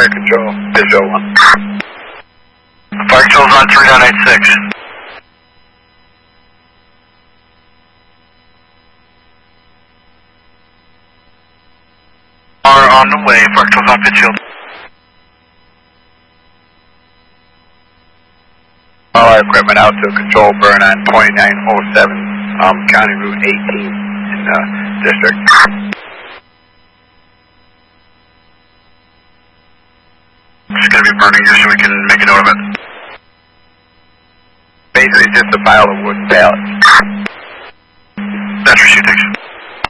Fire control, visual 1. Fire control's on 3.86. Are on the way, fire control's on pitch field. All equipment out to control burn on 2907, County Route 18 in the district. It's going to be burning here so we can make a note of it. Basically just a pile of wooden pallets.